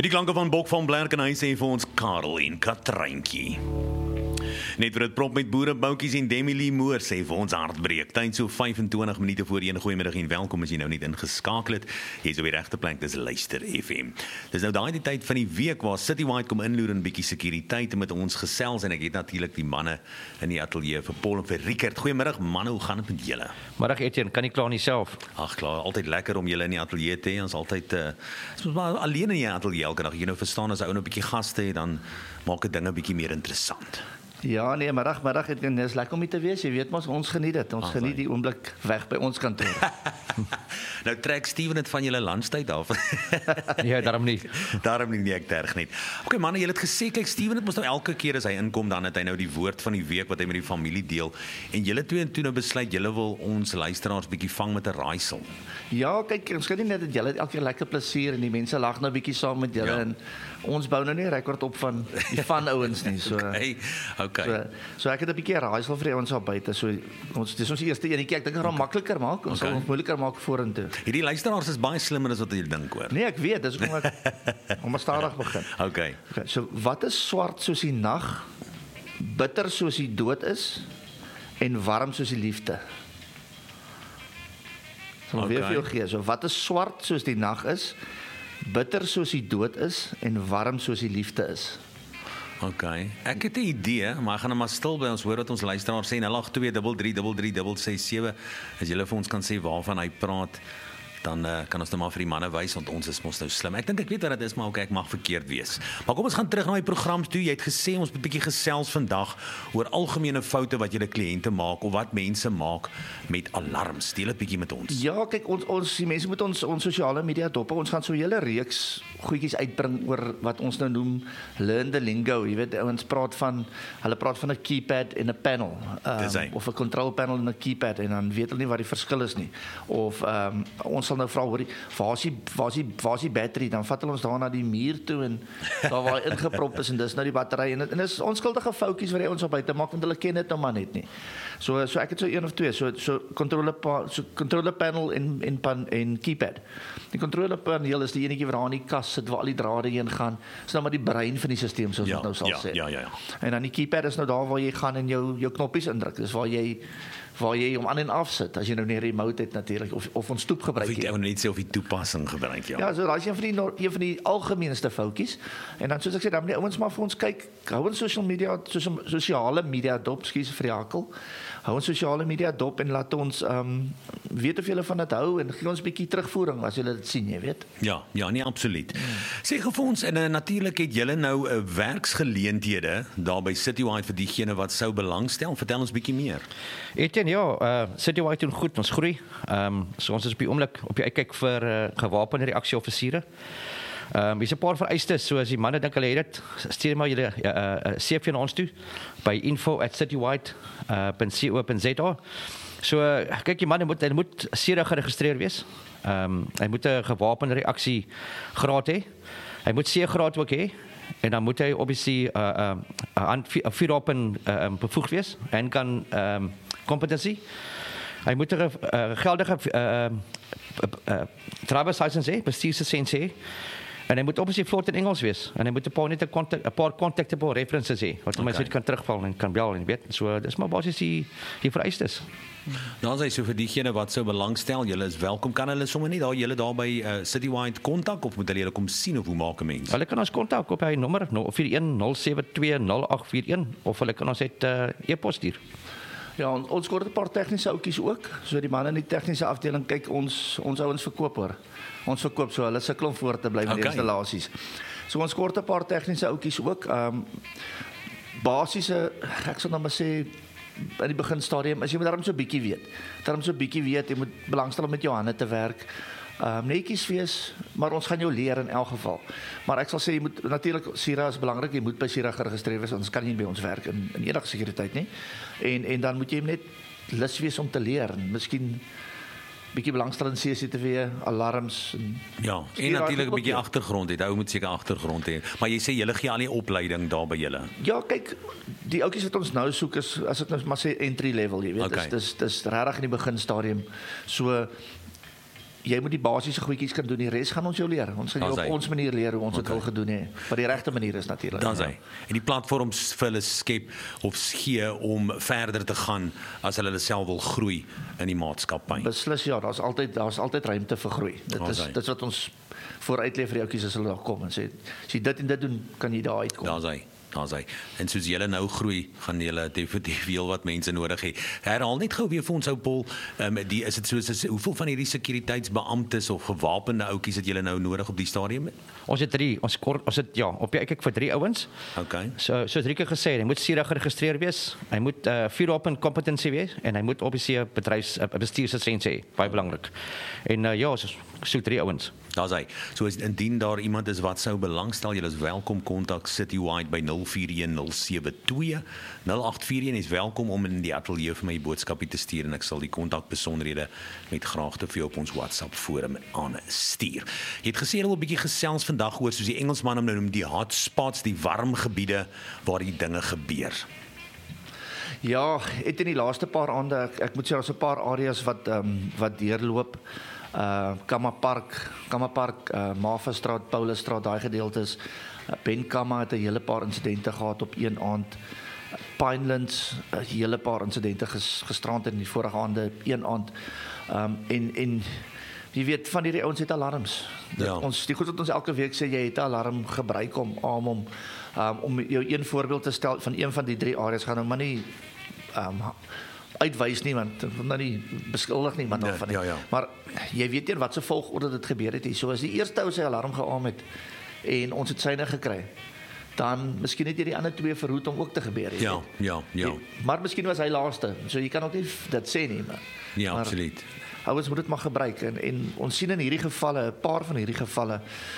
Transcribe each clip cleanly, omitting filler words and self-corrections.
Met die klanke van Bok van Blerk en hy sê vir ons Karel en Katryntjie. Net vir dit prop met boere, boutjies en Demi Lee Moore sê vir ons hartbreek. Tyd so 25 minute voor 1. Goeiemiddag en welkom as jy nou net ingeskakel het. Jy is op die regte plek, dis Luister FM. Dis nou daai die tyd van die week waar Citywide kom inloer en 'n bietjie sekuriteit met ons gesels en ek het natuurlik die manne in die ateljee vir Paul en vir Rickert. Goeiemiddag manne, hoe gaan dit met julle? Middag Etienne, kan nie kla nie self. Ag klaar, altyd lekker om julle in die ateljee te hê. Ons altyd ons maar alleen in die ateljee elke dag. Jy nou verstaan as 'n ou nou 'n bietjie gaste het, dan maak dit dinge bietjie meer interessant. Ja, nee, middag, het is lekker om hier te wees. Jy weet mos, ons geniet dit. Ons geniet die oomblik weg by ons kantoor. Nou trek Steven dit van julle landstyd af. Ja, daarom nie. Daarom nie, ek terg net. Okay manne, julle het gesê, kyk Steven het mos nou elke keer as hy inkom, dan het hy nou die woord van die week wat hy met die familie deel. En julle twee en toe nou besluit, julle wil ons luisteraars bietjie vang met 'n raaisel. Ja, kyk, ons kan nie net dat julle het elke keer lekker plesier en die mense lag nou bietjie saam met julle en ons bou nou nie 'n rekord op van die van ouens nie. So Okay. So ek het 'n bietjie raaisel vir ons al buite. So dis ons eerste enetjie. Ek dink dit gaan makliker maak. Ons sal ons moeiliker maak vorentoe. Hierdie luisteraars is baie slimmer as wat jy dink hoor. Nee, ek weet, dis hoekom ek om stadig begin. Okay. So wat is swart soos die nag, bitter soos die dood is en warm soos die liefde? Sal weer vir jou gee. So wat is swart soos die nag is, bitter soos die dood is en warm soos die liefde is? Okay. Ek het 'n idee, maar ek gaan nou maar stil by ons hoor wat ons luisteraars sê. 0823333367. As julle vir ons kan sê waarvan hy praat, dan kan ons nou maar vir die manne wys, want ons is mos nou slim. Ek dink ek weet wat dit is, maar ek mag verkeerd wees. Maar kom ons gaan terug na die program toe. Jy het gesê ons moet 'n bietjie gesels vandag oor algemene foute wat julle kliënte maak of wat mense maak met alarms. Deel 'n bietjie met ons. Ja, kyk, ons die mense moet ons sosiale media dop. Ons gaan so 'n hele reeks goedjies uitbring oor wat ons nou noem learn the lingo. Jy weet, ouens praat van 'n keypad en 'n panel, of 'n control panel en 'n keypad, en dan weet hulle nie wat die verskil is nie. Of ons sal nou vra, hoorie, waar is die battery? Dan vat hulle ons daar na die muur toe en daar waar hy ingeprop is en dis nou die battery en dis onskuldige foutjies wat ons op buite maak want hulle ken dit nou maar net nie. So ek het so een of twee, so controller panel en keypad. Die controller paneel is die enetjie wat daar in die kas sit waar al die drade heen gaan. Dis nou maar die brein van die stelsel soos ons nou sal sê. Ja. En dan die keypad is nou daar waar jy gaan en jou knoppies indruk. Dis waar jy hom aan en af sit as jy nou nie 'n remote het natuurlik of ons toep gebruik jy ou net sê of die toepassing gebruik Ja, so daai is een van die algemeenste foutjies. En dan soos ek sê, dan moet die ouens maar vir ons kyk, hou ons sosiale media dop, skuis vir die hakkel. Hou ons sosiale media dop en laat ons weet of julle van dit hou en gee ons 'n bietjie terugvoering as julle dit sien, jy weet. Ja, nee, absoluut. Sê vir ons en natuurlik het julle nou 'n werksgeleenthede daar by Citywide vir diegene wat sou belangstel. Vertel ons bietjie meer. Etienne, ja, Citywide doen goed, ons groei. So ons is op die oomblik op die uitkyk vir gewapende reaksieoffisiere. Hier's 'n paar vereistes, so as die manne dink hulle het dit, stuur maar julle CV na ons toe by info@citywide.co.za. So kyk, die manne moet serig geregistreer wees. Hy moet 'n gewapende reaksie graad hê. Hy moet C-graad ook hê. En dan moet hy obviously vuurwapen bevoegd wees en kan competency. Hy moet 'n geldige driver's license hê, bestuurslisensie hê. En hy moet obviously vlot in Engels wees. En hy moet 'n paar contactable references hê wat my sê kan terugval en kan bel en weet. So dis maar basies die vereistes. Dan sê so vir diegene wat sou belangstel, julle is welkom. Kan hulle sommer net julle daar by Citywide kontak of moet hulle kom sien of hoe maak 'n mens? Hulle kan ons kontak op hy nommer 04107200841 of hulle kan ons e-pos stuur. Ja, ons kort 'n paar tegniese oudjies ook. So die manne in die tegniese afdeling kyk ons ouens verkoop hoor. Ons verkoop so hulle sukkel om voor te bly met die installasies. So ons kort 'n paar tegniese oudjies ook. Basiese, ek sal nou maar sê in die beginstadium, as jy moet daarom so 'n bietjie weet. Jy moet belangstel om met jou hande te werk. Netjies wees, maar ons gaan jou leer in elk geval. Maar ek sal sê jy moet natuurlik, SIRA is belangrik, jy moet by SIRA geregistreer wees, anders kan jy nie by ons werk in enige sekuriteit nie. En dan moet jy net lus wees om te leer. Miskien bietjie belangstel in CCTV, alarms en natuurlik 'n bietjie agtergrond het. Ou moet seker agtergrond hê. Maar jy sê julle gee al die opleiding daar by julle. Ja, kyk, die ouetjies wat ons nou soek is, as ek nou maar sê, entry level, jy weet. Dis regtig in die beginstadium. So jy moet die basiese goedjies kan doen, die res gaan ons jou leer. Ons gaan jou op ons manier leer hoe ons dit wil gedoen hê. Maar die regte manier is natuurlik. Dan hy. En die platforms vir hulle skep of gee om verder te gaan as hulle self wil groei in die maatskappy. Beslis ja, daar's altyd ruimte vir groei. Dit wat ons vooruit lê vir die ouetjies as hulle daar kom en sê as jy dit en dit doen, kan jy daar uitkom. Daar's hy. En soos julle nou groei, gaan julle definitief heel wat mense nodig hê. Herhaal net gou weer vir ons ou Paul, is dit soos hoeveel van hierdie sekuriteitsbeamptes of gewapende ouetjies het julle nou nodig op die stadium? Ons het 3, ons het op jy kyk vir 3 ouens. Okay. Soos Rieke gesê het, hy moet SIRA geregistreer wees. Hy moet vuurwapen competency wees en hy moet obviously bestuurslisensie hê, baie belangrik. En ons soek 3 ouens. Daar's hy. So indien daar iemand is wat sou belangstel, julle is welkom kontak Citywide by 041 0841 is welkom om in die ateljee vir my boodskapie te stuur en ek sal die kontakbesonderhede met graagte vir jou op ons WhatsApp forum aanstuur. Jy het gesê jy wil 'n bietjie gesels vandag oor soos die Engelsman hom nou noem die hotspots, die warm gebiede waar die dinge gebeur. Ja, het in die laaste paar aande ek moet sê daar's 'n paar areas wat deurloop. Kammerpark, Mafastraat, Paulusstraat, daai gedeeltes. Benkama het 'n hele paar insidente gehad op een aand. Pinelands, 'n hele paar insidente gisterand in die vorige aande, een aand. En jy weet van hierdie ouens het alarms. Ja. Die goed wat ons elke week sê jy het 'n alarm gebruik om jou een voorbeeld te stel van een van die 3 areas gaan nou maar nie uitwys nie want ek wil nou nie beskuldig nie maar van nie. Ja. Maar jy weet nie wat se volgorde dit gebeur het hier. So as die eerste ou sy alarm geaam het en ons het syne gekry, dan miskien het jy die ander 2 verhoed om ook te gebeur het. Ja. Maar miskien was hy laaste. So jy kan ook nie dit sê nie, maar Ja, absoluut. Ouens moet dit maar gebruik en ons sien in hierdie gevalle, 'n paar van hierdie gevalle,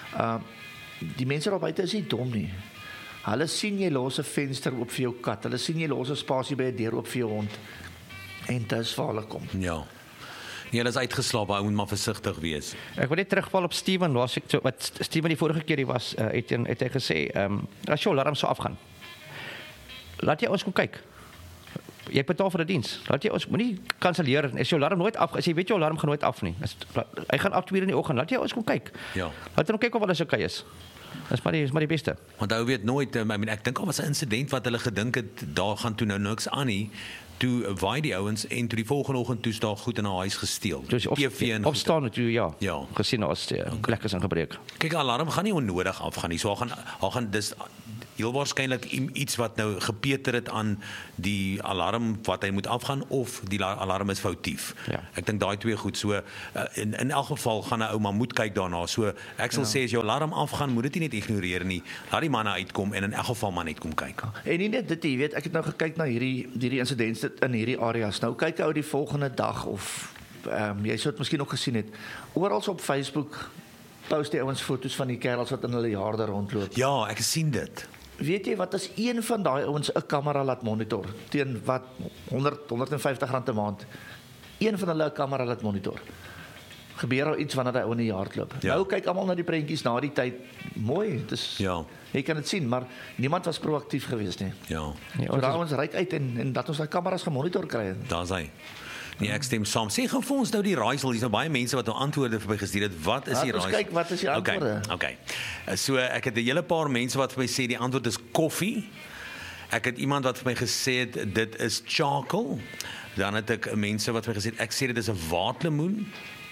die mense daar buite is nie dom nie. Hulle sien jy los 'n venster oop vir jou kat. Hulle sien jy los 'n spasie by 'n deur oop vir jou hond. En dis waar hulle kom. Ja. Nee, hulle is uitgeslaap, hy moet maar versigtig wees. Ek wil net terugval op Steven, wat Steven die vorige keer was, het hy gesê, as jou alarm sou afgaan, laat jy ons kom kyk. Jy betaal vir 'n diens. Laat jy ons moenie kanselleer. As jou alarm nooit af, as jy weet jou alarm gaan nooit af nie. Hy gaan af 2 in die oggend. Laat jy ons kom kyk. Ja. Laat ons kyk of alles oukei is. Dis maar die beste. Want hy weet nooit, ek dink al was 'n insident wat hulle gedink het daar gaan toe nou niks aan nie. Toe waai die ouens en toe die volgende oggend toe daar goed in 'n huis gesteel. TV en opstaan natuurlijk ja. Gesien as plekke is ingebreek. Kyk, alarm gaan nie onnodig afgaan nie. So gaan dis heel waarskynlik iets wat nou gepeter het aan die alarm wat hy moet afgaan of die alarm is foutief. Ja. Ek dink daai 2 goed. So in elk geval gaan 'n ouma moet kyk daarna. So ek sal sê as jou alarm afgaan, moet dit nie net ignoreer nie. Laat die manne uitkom en in elk geval maar net kom kyk. En nie net dit, jy weet, ek het nou gekyk na hierdie insidente in hierdie areas. Nou kyk ou die volgende dag of jy sou dit miskien ook gesien het. Oral op Facebook post die ouens foto's van die kerels wat in hulle jare rondloop. Ja, ek sien dit. Weet jy wat as een van daai ouens 'n kamera laat monitor teen wat R150 'n maand. Een van hulle 'n kamera laat monitor. Gebeur al iets wanneer hy ou in die hardloop. Ja. Nou kyk almal na die prentjies na die tyd. Mooi, dis Ja. Jy kan dit sien, maar niemand was proaktief geweest nie. Ja. So daar ons ryk uit en dat ons daai kameras gemonitor kry. Daar's hy. Nee, ek stem saam. Sê gou vir ons nou die raaisel. Hier's nou baie mense wat nou antwoorde vir my gestuur het. Wat is die raaisel? Kyk, wat is die antwoorde? Okay. So ek het 'n hele paar mense wat vir my sê die antwoord is koffie. Ek het iemand wat vir my gesê het dit is charcoal. Dan het ek mense wat vir my gesê het ek sê dit is 'n waterlemoen.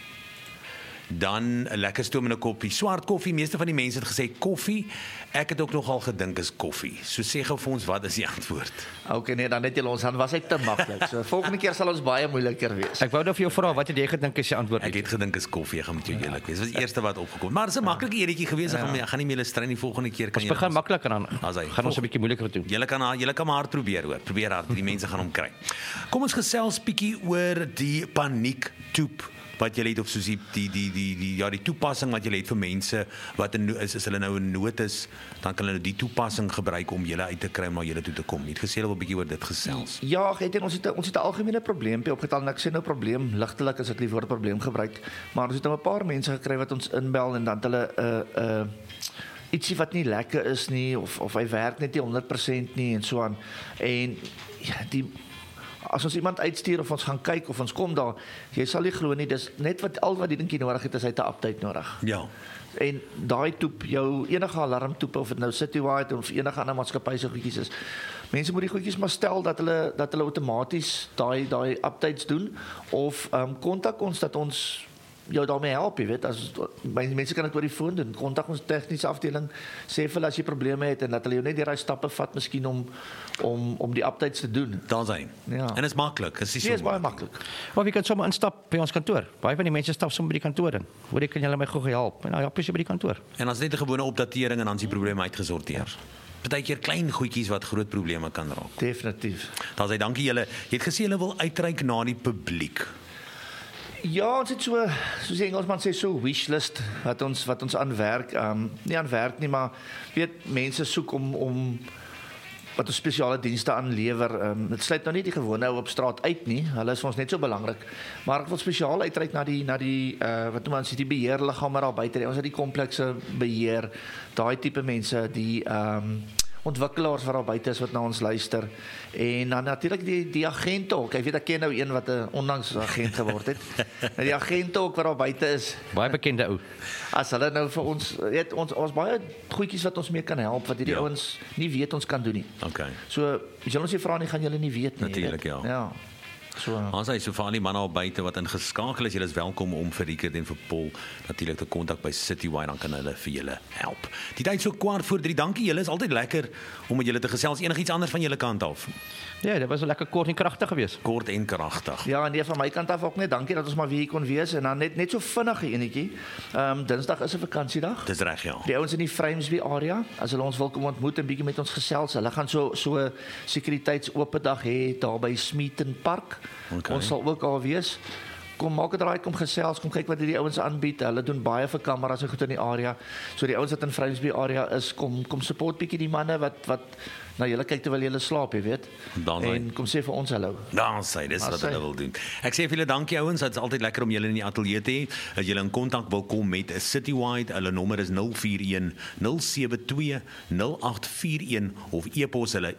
Dan 'n lekker stoom en 'n koppie swart koffie. Meeste van die mense het gesê koffie. Ek het ook nogal gedink is koffie. So sê gou vir ons wat is die antwoord? Okay, nee, dan net jy ons dan was hy te maklik. So volgende keer sal ons baie moeiliker wees. Ek wou nou vir jou vra wat het jy gedink is die antwoord? Ek het gedink is koffie, ek gaan met jou eerlik wees. Dit was die eerste wat opgekom. Maar dis 'n maklike editjie gewees. Ek gaan nie meer strei die volgende keer kan jy. Ons begin makliker aan. Gaan ons 'n bietjie moeiliker doen. Julle kan maar hard probeer hoor. Probeer hard, die mense gaan hom kry. Kom ons gesels bietjie oor die paniek toep wat jy het of soos die toepassing wat jy het vir mense wat is hulle nou in nood is, dan kan hulle die toepassing gebruik om julle uit te kry om na julle toe te kom. Jy het gesê hulle wil 'n bietjie oor dit gesels. Ja, ons het 'n algemene probleempie opgetel en ek sê nou probleem ligtelik as ek die woord probleem gebruik, maar ons het nou 'n paar mense gekry wat ons inbel en dan hulle ietsie wat nie lekker is nie of hy werk net nie 100% nie en so aan. En ja, as ons iemand uitstuur of ons gaan kyk of ons kom daar, jy sal nie glo nie, dis net wat die dingetjie nodig het, is hy 'n update nodig. Ja. En daai toep, jou enige alarmtoep of dit nou Citywide of enige ander maatskappy se goedjies is. Mense moet die goedjies maar stel dat hulle outomaties daai updates doen of kontak ons dat ons jou daarmee help, jy weet, as mense kan dit oor die foon doen, kontak ons tegniese afdeling, sê vir hulle as jy probleme het en dat hulle jou net die stappe vat miskien om die updates te doen. Daar sy. Ja. En dit is maklik, is nie so Dit is baie maklik. Of jy kan sommer instap by ons kantoor. Baie van die mense stap sommer by die kantoor in. Hoor jy kan julle my gou help. En nou help jy by die kantoor. En as net 'n gewone opdatering en dan is die probleme uitgesorteer. Partykeer klein goedjies wat groot probleme kan raak. Definitief. Daar sy, dankie julle. Jy het gesê julle wil uitreik na die publiek. Ja, ons het soos die Engelsman sê, so wishlist wat ons aanwerk, nie aanwerk nie, maar weet mense soek om wat ons spesiale dienste aanlewer. Dit sluit nou nie die gewone ou op straat uit nie. Hulle is vir ons net so belangrik. Maar ek wil spesiaal uitreik na die wat noem ons die beheerliggame daar buite. Ons het die komplekse beheer, daai tipe mense, die ontwikkelaars wat daar buite is wat na ons luister. En dan natuurlik die agente ook. Ek weet ek ken nou een wat 'n onlangs agent geword het. Nou die agente ook wat daar buite is. Baie bekende ou. As hulle nou vir ons, weet ons baie goedjies wat ons mee kan help wat hierdie ouens nie weet ons kan doen nie. Okay. So, as jy ons nie vra nie, gaan julle nie weet nie. Natuurlijk, ja. Ja. So, Ons hy so vir al die manne al buite wat ingeskakel is, julle is welkom om vir Rickert en vir Paul natuurlik te kontak by Citywide, dan kan hulle vir julle help. Die tyd so 3:15. Dankie julle, is altyd lekker om met julle te gesels. Enigiets anders van julle kant af? Ja, dit was lekker kort en kragtig geweest. Kort en kragtig. ja, nee, van my kant af ook net dankie dat ons maar weer hier kon wees en dan net so vinnige enetjie. Dinsdag is 'n vakansiedag. Dis reg, ja. Die ouens in die Vryheidsby area, as hulle ons wil kom ontmoet en bietjie met ons gesels, hulle gaan so sekuriteitsope dag hê daar by Smeaton Park. Okay. Ons sal ook daar wees. Kom maak 'n draai, kom gesels, kom kyk wat hierdie ouens aanbied. Hulle doen baie vir kameras en goed in die area. So die ouens wat in Vryheidsby area is, kom support bietjie die manne wat na julle kyk terwyl julle slaap, jy weet. En kom sê vir ons hallo. Dan sê dis wat hulle wil doen. Ek sê vir julle dankie ouens, dit is altyd lekker om julle in die ateljee te hê. As julle in kontak wil kom met Citywide, hulle nommer is 041 072 0841 of e-pos hulle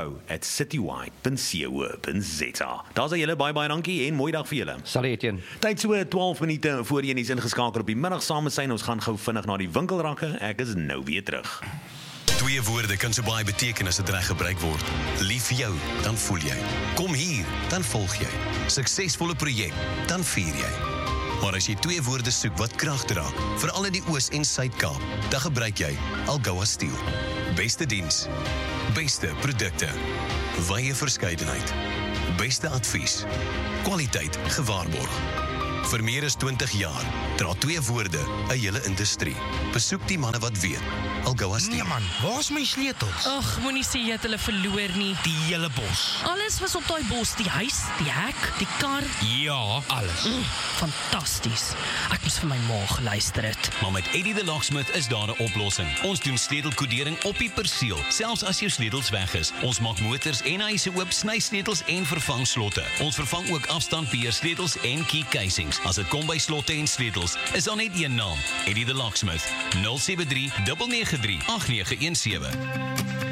info@citywide.co.za. Daar's julle baie dankie en mooi dag vir julle. Sal jy teen. Tyd so 12 minute voor 1 is ingeskakel op die middag saam met sy. Ons gaan gou vinnig na die winkelrakke. Ek is nou weer terug. Twee woorde kan so baie beteken as dit reg gebruik word. Lief vir jou, dan voel jy. Kom hier, dan volg jy. Suksesvolle projek, dan vier jy. Maar as jy twee woorde soek wat krag dra, veral in die Oos- en Suid-Kaap, dan gebruik jy Algoa Steel. Beste diens, beste produkte, wye verskeidenheid, beste advies, kwaliteit gewaarborg. Vir meer as 20 jaar dra twee woorde 'n hele industrie. Besoek die manne wat weet. Algoa Steel. Nee man, waar's my sleutels? Ag, moenie sê jy het hulle verloor nie. Die hele bos. Alles was op daai bos, die huis, die hek, die kar. Ja, alles. Fantasties. Ek moes vir my ma geluister het. Maar met Eddie the Locksmith is daar 'n oplossing. Ons doen sleutelkodering op die perseel, selfs as jou sleutels weg is. Ons maak motors en huise oop, sny sleutels en vervang slotte. Ons vervang ook afstandbeheer sleutels en key casings. As dit kom by slotte en sleutels, is daar net een naam: Eddie the Locksmith. 073 993 8917.